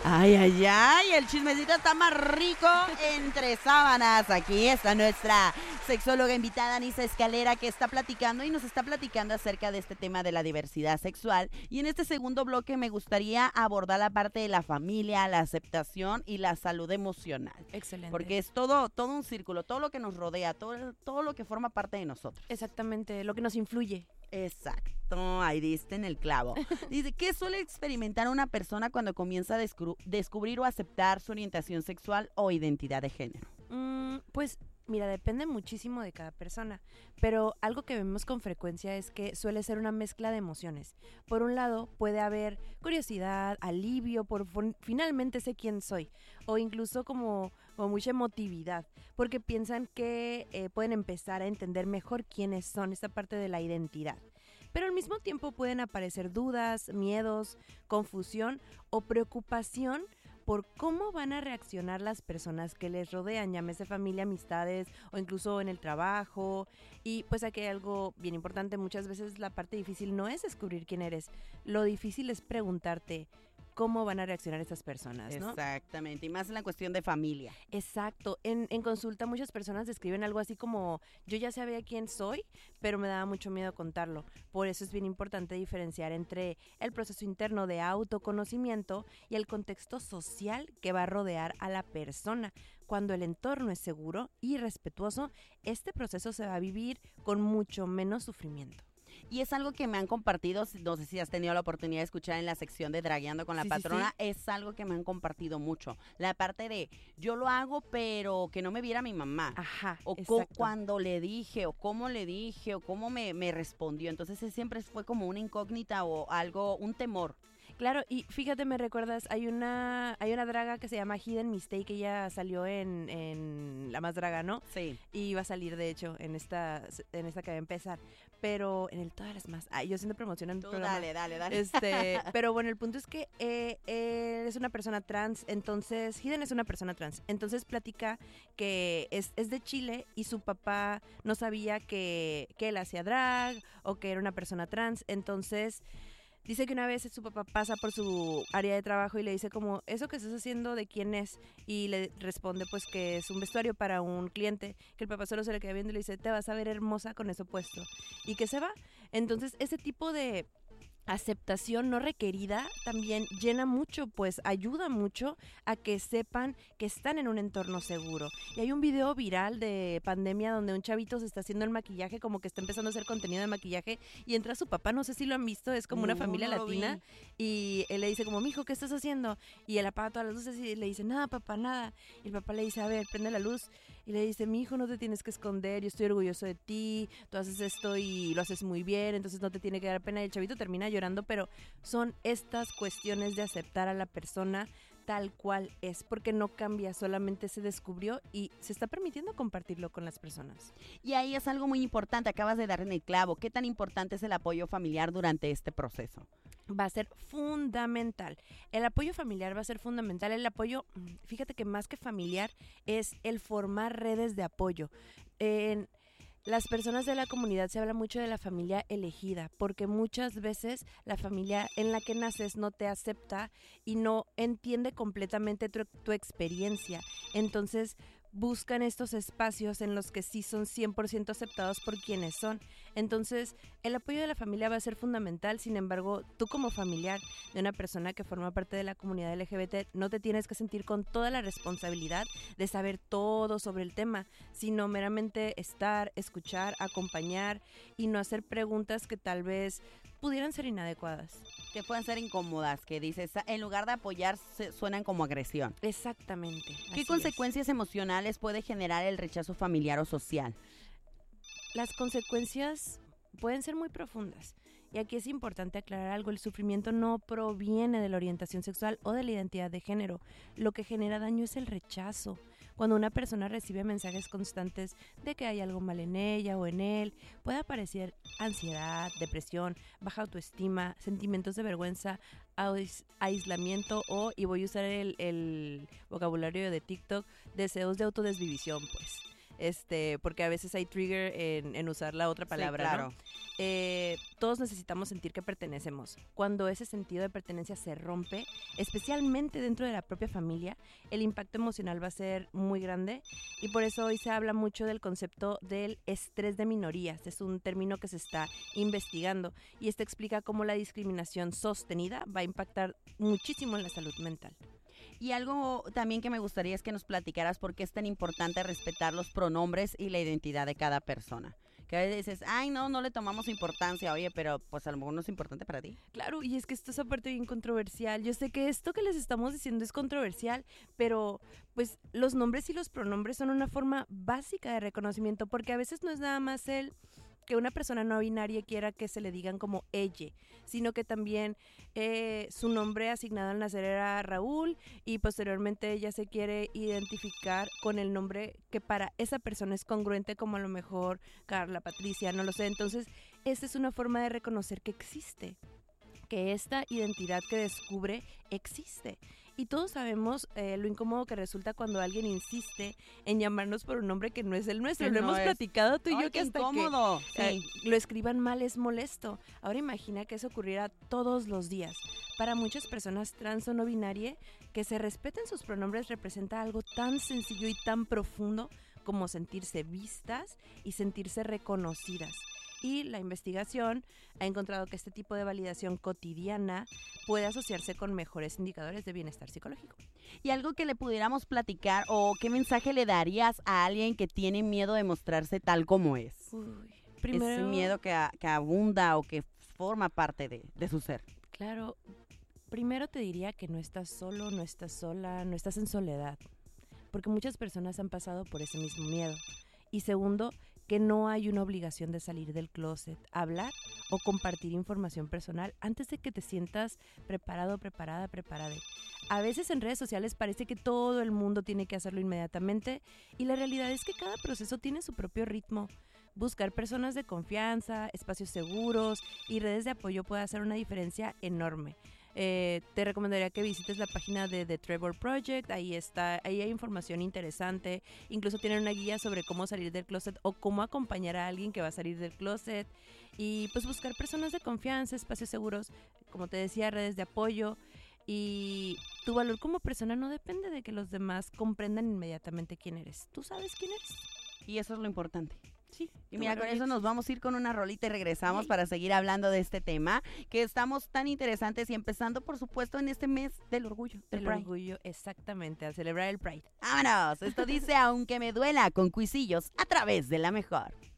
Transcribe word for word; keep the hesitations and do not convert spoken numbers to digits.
Ay, ay, ay, el chismecito está más rico entre sábanas. Aquí está nuestra sexóloga invitada, Anisa Escalera, que está platicando y nos está platicando acerca de este tema de la diversidad sexual. Y en este segundo bloque me gustaría abordar la parte de la familia, la aceptación y la salud emocional. Excelente. Porque es todo, todo un círculo, todo lo que nos rodea, todo, todo lo que forma parte de nosotros. Exactamente, lo que nos influye. Exacto, ahí diste en el clavo. Dice, ¿qué suele experimentar una persona cuando comienza a descru- descubrir o aceptar su orientación sexual o identidad de género? Mm, pues mira, depende muchísimo de cada persona, pero algo que vemos con frecuencia es que suele ser una mezcla de emociones. Por un lado, puede haber curiosidad, alivio por fin- finalmente sé quién soy, o incluso como, como mucha emotividad, porque piensan que eh, pueden empezar a entender mejor quiénes son, esta parte de la identidad. Pero al mismo tiempo pueden aparecer dudas, miedos, confusión o preocupación por cómo van a reaccionar las personas que les rodean, llámese familia, amistades o incluso en el trabajo. Y pues aquí hay algo bien importante, muchas veces la parte difícil no es descubrir quién eres, lo difícil es preguntarte cómo van a reaccionar estas personas, ¿no? Exactamente, y más en la cuestión de familia. Exacto, en, en consulta muchas personas describen algo así como yo ya sabía quién soy, pero me daba mucho miedo contarlo. Por eso es bien importante diferenciar entre el proceso interno de autoconocimiento y el contexto social que va a rodear a la persona. Cuando el entorno es seguro y respetuoso, este proceso se va a vivir con mucho menos sufrimiento. Y es algo que me han compartido, no sé si has tenido la oportunidad de escuchar en la sección de Dragueando con la Sí, sí, Patrona, sí. es algo que me han compartido mucho. La parte de, yo lo hago, pero que no me viera mi mamá. Ajá, O co- exacto. cuando le dije, o cómo le dije, o cómo me, me respondió. Entonces ese siempre fue como una incógnita o algo, un temor. Claro, y fíjate, me recuerdas, hay una hay una draga que se llama Hidden Mistake, que ya salió en, en La Más Draga, ¿no? Sí. Y va a salir, de hecho, en esta en esta que va a empezar. Pero en el Todas las Más. Ay, yo siento promoción en el Tú programa. dale, dale, dale. Este, pero bueno, el punto es que eh, él es una persona trans, entonces, Hidden es una persona trans, entonces platica que es, es de Chile y su papá no sabía que, que él hacía drag o que era una persona trans, entonces dice que una vez su papá pasa por su área de trabajo y le dice como, ¿eso que estás haciendo de quién es? Y le responde pues que es un vestuario para un cliente, que el papá solo se le queda viendo y le dice, te vas a ver hermosa con eso puesto. Y que se va. Entonces ese tipo de aceptación no requerida también llena mucho, pues ayuda mucho a que sepan que están en un entorno seguro. Y hay un video viral de pandemia donde un chavito se está haciendo el maquillaje, como que está empezando a hacer contenido de maquillaje y entra su papá, no sé si lo han visto, es como una No, familia no lo latina vi. y él le dice como, mijo, ¿qué estás haciendo? Y él apaga todas las luces y le dice, nada, papá, nada. Y el papá le dice, a ver, prende la luz. Y le dice, mi hijo, no te tienes que esconder, yo estoy orgulloso de ti, tú haces esto y lo haces muy bien, entonces no te tiene que dar pena. Y el chavito termina llorando, pero son estas cuestiones de aceptar a la persona tal cual es, porque no cambia, solamente se descubrió y se está permitiendo compartirlo con las personas. Y ahí es algo muy importante, acabas de dar en el clavo. ¿Qué tan importante es el apoyo familiar durante este proceso? Va a ser fundamental. El apoyo familiar va a ser fundamental. El apoyo, fíjate que más que familiar, es el formar redes de apoyo. En las personas de la comunidad se habla mucho de la familia elegida, porque muchas veces la familia en la que naces no te acepta y no entiende completamente tu, tu experiencia. Entonces buscan estos espacios en los que sí son cien por ciento aceptados por quienes son. Entonces, el apoyo de la familia va a ser fundamental. Sin embargo, tú como familiar de una persona que forma parte de la comunidad L G B T, no te tienes que sentir con toda la responsabilidad de saber todo sobre el tema, sino meramente estar, escuchar, acompañar y no hacer preguntas que tal vez pudieran ser inadecuadas. Que pueden ser incómodas, que dices, en lugar de apoyar, se- suenan como agresión. Exactamente. ¿Qué así consecuencias emocionales puede generar el rechazo familiar o social? es. Las consecuencias pueden ser muy profundas. Y aquí es importante aclarar algo, el sufrimiento no proviene de la orientación sexual o de la identidad de género. Lo que genera daño es el rechazo. Cuando una persona recibe mensajes constantes de que hay algo mal en ella o en él, puede aparecer ansiedad, depresión, baja autoestima, sentimientos de vergüenza, ais- aislamiento o, y voy a usar el, el vocabulario de TikTok, deseos de autodesvivisión, pues. este, porque a veces hay trigger en, en usar la otra palabra, sí, claro. ¿no? Eh, todos necesitamos sentir que pertenecemos. Cuando ese sentido de pertenencia se rompe, especialmente dentro de la propia familia, el impacto emocional va a ser muy grande y por eso hoy se habla mucho del concepto del estrés de minorías. Es un término que se está investigando y este explica cómo la discriminación sostenida va a impactar muchísimo en la salud mental. Y algo también que me gustaría es que nos platicaras por qué es tan importante respetar los pronombres y la identidad de cada persona. Que a veces dices, ay, no, no le tomamos importancia, oye, pero pues a lo mejor no es importante para ti. Claro, y es que esto es aparte bien controversial. Yo sé que esto que les estamos diciendo es controversial, pero pues los nombres y los pronombres son una forma básica de reconocimiento, porque a veces no es nada más el que una persona no binaria quiera que se le digan como ella, sino que también eh, su nombre asignado al nacer era Raúl y posteriormente ella se quiere identificar con el nombre que para esa persona es congruente, como a lo mejor Carla, Patricia, no lo sé. Entonces, esta es una forma de reconocer que existe, que esta identidad que descubre existe. Y todos sabemos eh, lo incómodo que resulta cuando alguien insiste en llamarnos por un nombre que no es el nuestro. Que lo no hemos es. platicado tú y Ay, yo que qué hasta incómodo. que eh, Sí. lo escriban mal es molesto. Ahora imagina que eso ocurriera todos los días. Para muchas personas trans o no binaria, que se respeten sus pronombres representa algo tan sencillo y tan profundo como sentirse vistas y sentirse reconocidas. Y la investigación ha encontrado que este tipo de validación cotidiana puede asociarse con mejores indicadores de bienestar psicológico. Y algo que le pudiéramos platicar o qué mensaje le darías a alguien que tiene miedo de mostrarse tal como es. Uy, primero, Ese miedo que, a- que abunda o que forma parte de, de su ser. Claro, primero te diría que no estás solo, no estás sola, no estás en soledad, porque muchas personas han pasado por ese mismo miedo. Y segundo, que no hay una obligación de salir del closet, hablar o compartir información personal antes de que te sientas preparado, preparada, preparada. A veces en redes sociales parece que todo el mundo tiene que hacerlo inmediatamente y la realidad es que cada proceso tiene su propio ritmo. Buscar personas de confianza, espacios seguros y redes de apoyo puede hacer una diferencia enorme. Eh, te recomendaría que visites la página de The Trevor Project, ahí está, ahí hay información interesante, incluso tienen una guía sobre cómo salir del closet o cómo acompañar a alguien que va a salir del closet y pues buscar personas de confianza, espacios seguros, como te decía, redes de apoyo y tu valor como persona no depende de que los demás comprendan inmediatamente quién eres, tú sabes quién eres. Y eso es lo importante. Sí, Y mira, con eso nos vamos a ir con una rolita y regresamos para seguir hablando de este tema, que estamos tan interesantes y empezando, por supuesto, en este mes del orgullo. Del El Pride. orgullo, exactamente, a celebrar el Pride. ¡Vámonos! Esto dice Aunque me duela con Cuisillos a través de La Mejor.